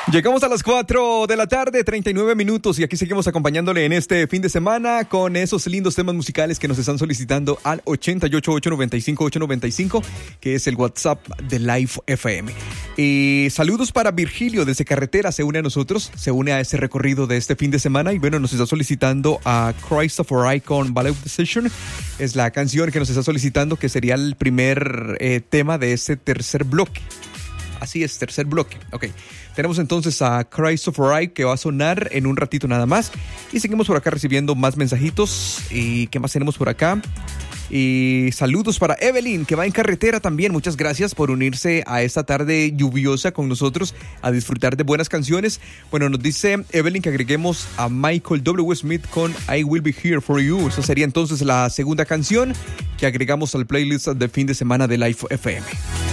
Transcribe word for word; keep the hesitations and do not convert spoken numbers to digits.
Llegamos a las cuatro de la tarde, treinta y nueve minutos, y aquí seguimos acompañándole en este fin de semana con esos lindos temas musicales que nos están solicitando al ochenta y ocho, ocho noventa y cinco, ocho noventa y cinco, que es el WhatsApp de Live F M. Y saludos para Virgilio desde Carretera, se une a nosotros, se une a ese recorrido de este fin de semana y bueno, nos está solicitando a Christopher Icon Ballet Decision. Es la canción que nos está solicitando, que sería el primer eh, tema de este tercer bloque. Así es, tercer bloque. Ok. Tenemos entonces a Christopher Ike, que va a sonar en un ratito nada más. Y seguimos por acá recibiendo más mensajitos. ¿Y qué más tenemos por acá? Y saludos para Evelyn, que va en carretera también. Muchas gracias por unirse a esta tarde lluviosa con nosotros a disfrutar de buenas canciones. Bueno, nos dice Evelyn que agreguemos a Michael W. Smith con I Will Be Here For You. Esa sería entonces la segunda canción que agregamos al playlist de fin de semana de Live F M.